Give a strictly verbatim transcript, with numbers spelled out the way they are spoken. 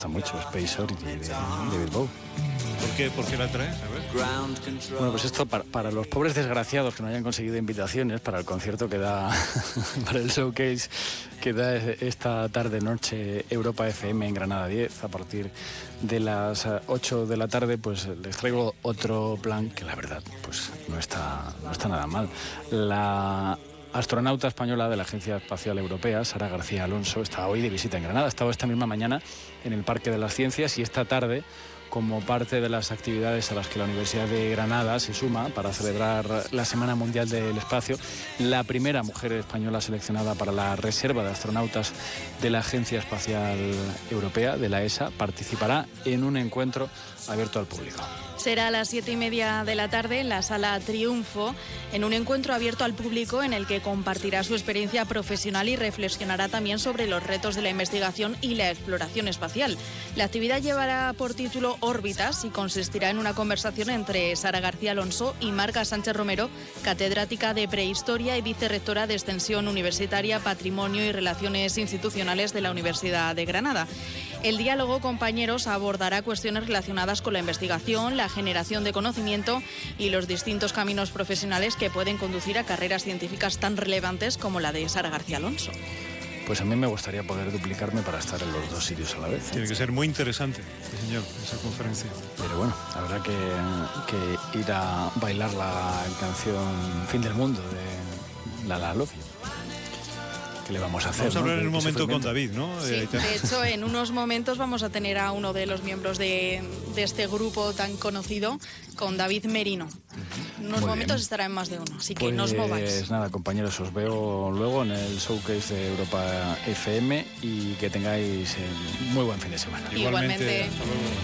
Está mucho Space Oddity de David Bowie. ¿Por qué, ¿Por qué la traes? A ver. Bueno, pues esto para, para los pobres desgraciados que no hayan conseguido invitaciones para el concierto que da, para el showcase que da esta tarde-noche Europa F M en Granada diez a partir de las ocho de la tarde, pues les traigo otro plan que la verdad pues no está, no está nada mal. La astronauta española de la Agencia Espacial Europea, Sara García Alonso, está hoy de visita en Granada. Ha estado esta misma mañana en el Parque de las Ciencias y esta tarde, como parte de las actividades a las que la Universidad de Granada se suma para celebrar la Semana Mundial del Espacio, la primera mujer española seleccionada para la reserva de astronautas de la Agencia Espacial Europea, de la E S A, participará en un encuentro abierto al público. Será a las siete y media de la tarde en la Sala Triunfo, en un encuentro abierto al público en el que compartirá su experiencia profesional y reflexionará también sobre los retos de la investigación y la exploración espacial. La actividad llevará por título Órbitas y consistirá en una conversación entre Sara García Alonso y Marga Sánchez Romero, catedrática de Prehistoria y vicerrectora de Extensión Universitaria, Patrimonio y Relaciones Institucionales de la Universidad de Granada. El diálogo, compañeros, abordará cuestiones relacionadas con la investigación, la generación de conocimiento y los distintos caminos profesionales que pueden conducir a carreras científicas tan relevantes como la de Sara García Alonso. Pues a mí me gustaría poder duplicarme para estar en los dos sitios a la vez. Tiene que ser muy interesante, sí, señor, esa conferencia. Pero bueno, habrá que, que ir a bailar la canción Fin del Mundo de La La Love You. ¿Qué le vamos a hacer? Vamos a hablar, ¿no?, en un momento con David, ¿no? Sí, de hecho, en unos momentos vamos a tener a uno de los miembros de, de este grupo tan conocido, con David Merino. En unos Muy momentos bien. estará en más de uno, así que pues no os mováis. Pues nada, compañeros, os veo luego en el showcase de Europa F M y que tengáis eh, muy buen fin de semana. Igualmente. Hasta luego.